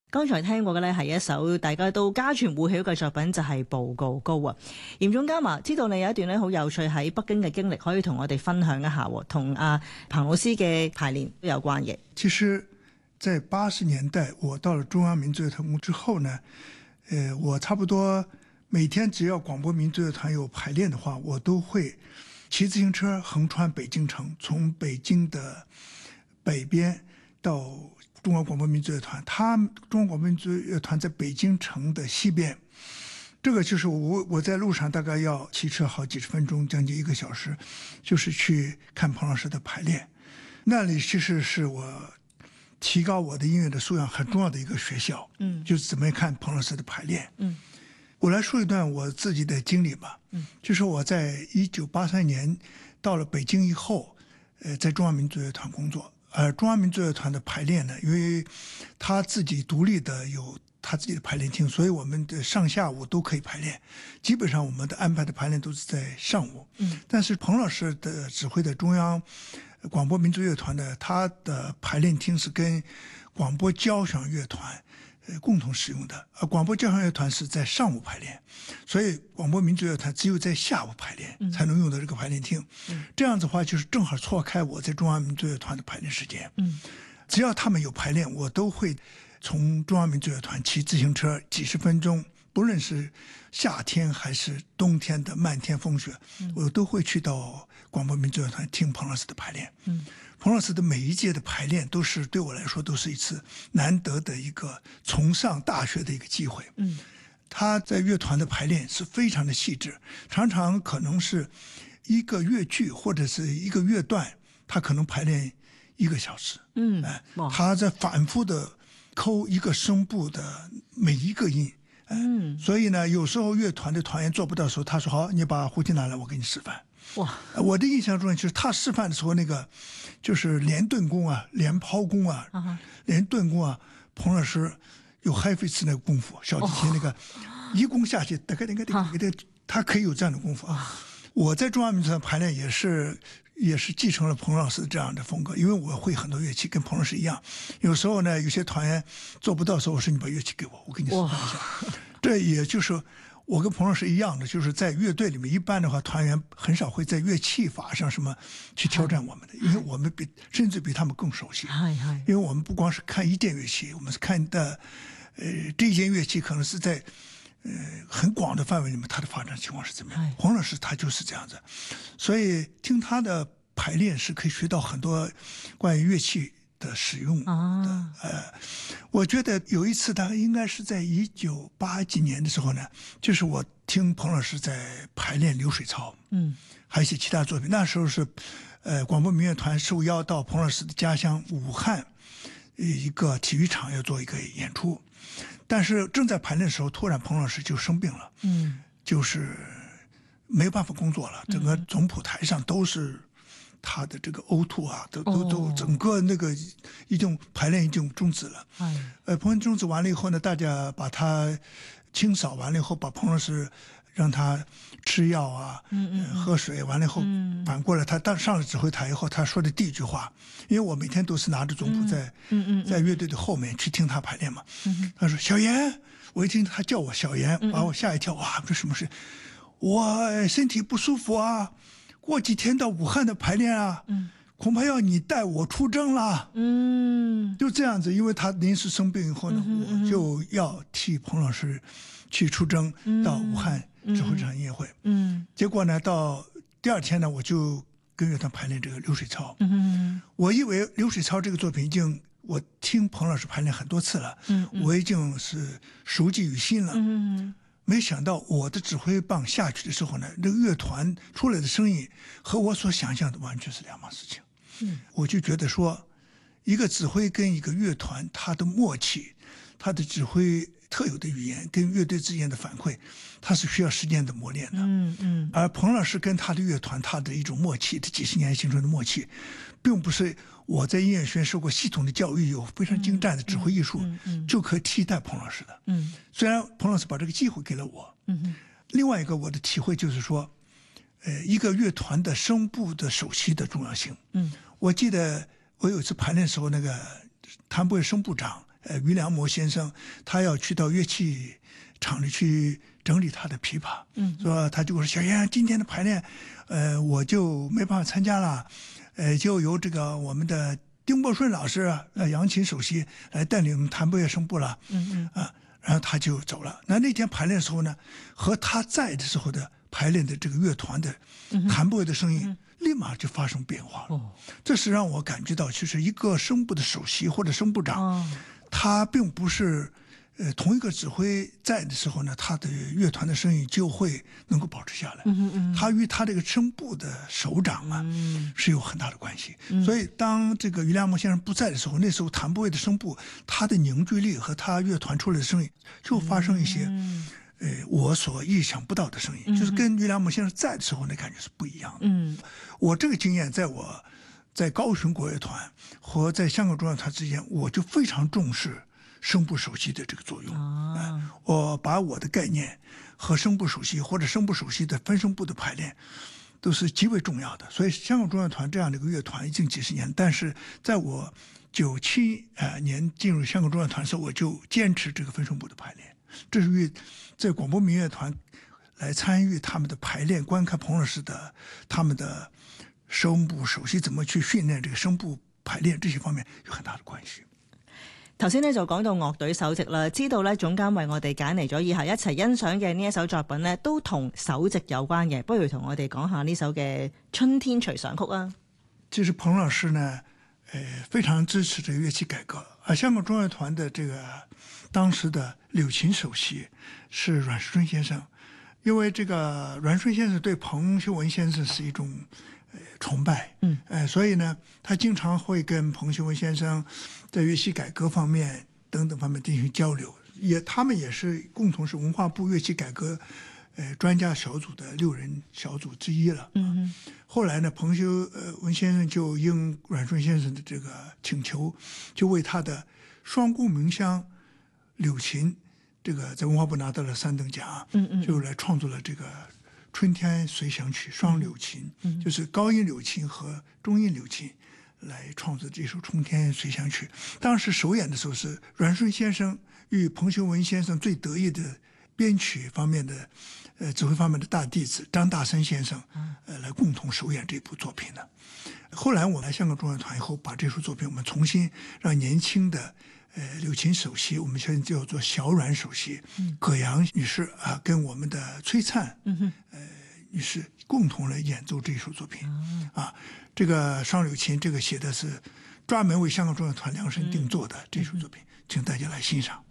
剛才聽過嘅呢係一首大家都家傳戶曉嘅作品，就係《報告高》啊。嚴總監啊，知道你有一段呢好有趣喺北京嘅經歷，可以同我哋分享一下，同阿彭老師嘅排練都有關嘅。 其實在80年代我到了中央民族樂團之後呢，我差不多每天只要廣播民族樂團有排練的話，我都會騎自行車橫穿北京城，從北京的北邊到中國廣播民族樂團，中國廣播民族樂團在北京城的西邊，這個就是我在路上大概要騎車好幾十分鐘，將近1個小時，就是去看彭老師的排練。那裡其實是我提高我的音樂的素養很重要的一個學校，就是怎麼看彭老師的排練。我來說一段我自己的經歷吧，就是我在1983年到了北京以後，在中央民族樂團工作。中央民族樂團的排練呢，因為他自己獨立的有他自己的排練廳，所以我們的上下午都可以排練。基本上我們的安排的排練都是在上午。但是彭老師的指揮的中央廣播民族樂團呢，他的排練廳是跟廣播交響樂團共同使用的，而廣播交響樂團是在上午排練，所以廣播民族樂團只有在下午排練才能用到這個排練廳。這樣子的話就是正好錯開我在中央民族樂團的排練時間。只要他們有排練，我都會從中央民族樂團騎自行車幾十分鐘，不論是夏天還是冬天的漫天風雪，我都會去到廣播民族樂團聽彭老師的排練。彭老師的每一屆的排練都是對我來說都是一次難得的一個從上大學的一個機會。他在樂團的排練是非常的細緻，常常可能是一個樂句或者是一個樂段，他可能排練1個小時。他在反覆的摳一個聲部的每一個音。所以呢，有時候樂團的團員做不到的時候，他說好，你把胡琴拿來，我給你示範。我的印象中就是他示範的時候，那個就是連頓弓啊，連拋弓啊，連頓弓啊，彭老師有海菲茨那個功夫，小提琴那個一弓下去，他可以有這樣的功夫啊。我在中央民族樂團排練也是繼承了彭老師這樣的風格，因為我會很多樂器，跟彭老師一樣。有時候呢，有些團員做不到的時候，我說你把樂器給我，我給你示範一下。這也就是我跟彭老師一樣的，就是在樂隊裡面，一般的話，團員很少會在樂器法上什麼去挑戰我們的，因為我們甚至比他們更熟悉。因為我們不光是看一件樂器，我們是看的，這件樂器可能是在很廣的範圍裡面，它的發展情況是怎麼樣。彭老師他就是這樣子，所以聽他的排練是可以學到很多關於樂器的使用的。我覺得有一次大概應該是在1980幾年的時候呢，就是我聽彭老師在排練流水操，還有一些其他作品。那時候是廣播民樂團受邀到彭老師的家鄉武漢一個體育場要做一個演出，但是正在排練的時候，突然彭老師就生病了，就是沒有辦法工作了，整個總譜台上都是他的這個嘔吐啊，都整個那個已經排練已經終止了。排練終止完了以後呢，大家把他清掃完了以後，把彭老師讓他吃藥啊，喝水，完了以後反過來他當上了指揮台以後，他說的第一句話，因為我每天都是拿着總譜在樂隊的後面去聽他排練嘛，他說小嚴，我一聽他叫我小嚴，把我嚇一跳，哇，這什麼事？我身體不舒服啊，過幾天到武漢的排練啊，恐怕要你帶我出征了。就這樣子，因為他臨時生病以後呢，我就要替彭老師去出征到武漢指揮這場音樂會。結果呢，到第二天呢，我就跟樂團排練這個流水操。我以為流水操這個作品已經我聽彭老師排練很多次了，我已經是熟記於心了。沒想到我的指揮棒下去的時候呢，這個樂團出來的聲音和我所想象的完全是兩碼事情。我就覺得說，一個指揮跟一個樂團，他的默契，他的指揮特有的語言跟樂隊之間的反饋，它是需要時間的磨練的。而彭老師跟他的樂團，他的一種默契，這幾十年形成的默契，並不是我在音樂學院受過系統的教育，有非常精湛的指揮藝術，就可以替代彭老師的。雖然彭老師把這個機會給了我，另外一個我的體會就是說，一個樂團的聲部的首席的重要性。我記得我有一次排練的時候，那個譚博聲部長于良模先生，他要去到乐器厂里去整理他的琵琶，说他就说小燕今天的排练，我就没办法参加了，就由这个我们的丁伯顺老师扬琴首席来带领弹拨乐声部了，然后他就走了。那天排练的时候呢，和他在的时候的排练的这个乐团的弹拨乐的声音，立马就发生变化了。这是让我感觉到，其实一个声部的首席或者声部长，他并不是同一个指挥在的时候呢，他的乐团的声音就会能够保持下来。他与他这个声部的首长是有很大的关系。所以当这个于良模先生不在的时候，那时候弹拨乐的声部，他的凝聚力和他乐团出来的声音就发生一些我所意想不到的声音，就是跟于良模先生在的时候那感觉是不一样的。我这个经验在我在高雄国乐团和在香港中乐团之间，我就非常重视声部首席的这个作用。我把我的概念和声部首席或者声部首席的分声部的排练都是极为重要的。所以香港中乐团这样的一个乐团已经几十年，但是在我97年进入香港中乐团的时候，我就坚持这个分声部的排练。这是与在广播民乐团来参与他们的排练，观看彭老师的他们的声部首席怎么去训练这个声部排練這些方面有很大的關係。 頭先咧就講到樂隊首席啦，知道咧總監為我哋揀嚟咗以下一齊欣賞嘅呢一首作品呢，都同首席有關嘅，不如同我哋講下呢首嘅《春天隨想曲》啊。 就是彭老師呢，非常支持這個樂器改革。香港中樂團的這個當時的柳琴首席是阮世春先生，因為這個阮世春先生對彭秀文先生是一種崇拜，所以呢，他經常會跟彭秀文先生在樂器改革方面等等方面進行交流，他們也是共同是文化部樂器改革專家小組的6人小組之一了。後來呢，彭秀文先生就應阮順先生的這個請求，就為他的雙顧鳴響柳琴，這個在文化部拿到了3等獎，就來創作了這個春天隨想曲雙柳琴，就是高音柳琴和中音柳琴來創作這首春天隨想曲。當時首演的時候是阮順先生與彭秀文先生最得意的編曲方面的指揮方面的大弟子張大森先生來共同首演這部作品的。後來我來香港中樂團以後，把這首作品我們重新讓年輕的柳琴首席，我們現在叫做小阮首席葛陽女士跟我們的崔燦女士共同來演奏這首作品這個雙柳琴，這個寫的是專門為香港中樂團量身定做的這首作品，請大家來欣賞。